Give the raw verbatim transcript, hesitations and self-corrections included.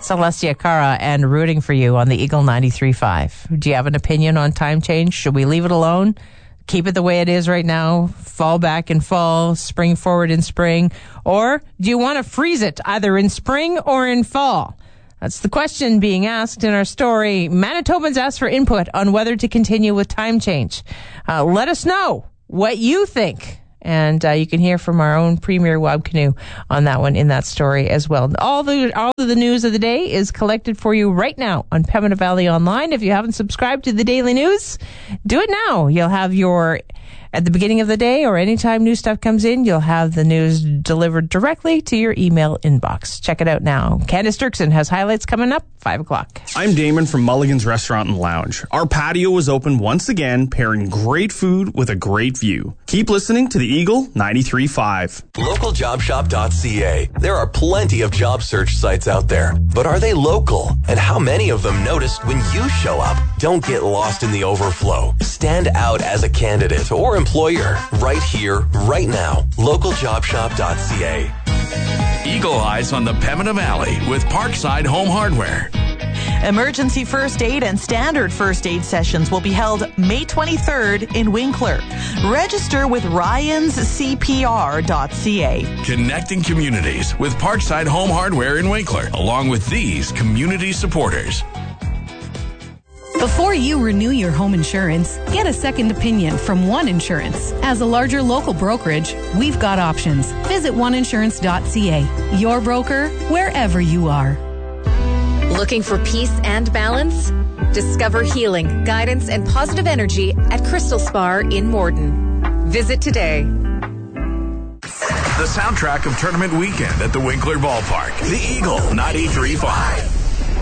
Celestia Cara, and rooting for you on the Eagle ninety-three point five. Do you have an opinion on time change? Should we leave it alone? Keep it the way it is right now? Fall back in fall, spring forward in spring? Or do you want to freeze it either in spring or in fall? That's the question being asked in our story. Manitobans asked for input on whether to continue with time change. Uh, let us know what you think. And uh, you can hear from our own Premier Wab Canoe on that one in that story as well. All the all of the news of the day is collected for you right now on Pembina Valley Online. If you haven't subscribed to the Daily News, do it now. You'll have your, at the beginning of the day or anytime new stuff comes in, you'll have the news delivered directly to your email inbox. Check it out now. Candace Dirksen has highlights coming up, five o'clock. I'm Damon from Mulligan's Restaurant and Lounge. Our patio was open once again, pairing great food with a great view. Keep listening to the Eagle ninety-three point five. local job shop dot c a. There are plenty of job search sites out there, but are they local? And how many of them noticed when you show up? Don't get lost in the overflow. Stand out as a candidate or employer right here, right now. local job shop dot c a. Eagle Eyes on the Pembina Valley with Parkside Home Hardware. Emergency first aid and standard first aid sessions will be held May twenty-third in Winkler. Register with ryans c p r dot c a. Connecting communities with Parkside Home Hardware in Winkler, along with these community supporters. Before you renew your home insurance, get a second opinion from One Insurance. As a larger local brokerage, we've got options. Visit one insurance dot c a. Your broker, wherever you are. Looking for peace and balance? Discover healing, guidance, and positive energy at Crystal Spa in Morden. Visit today. The soundtrack of tournament weekend at the Winkler Ballpark. The Eagle ninety-three point five.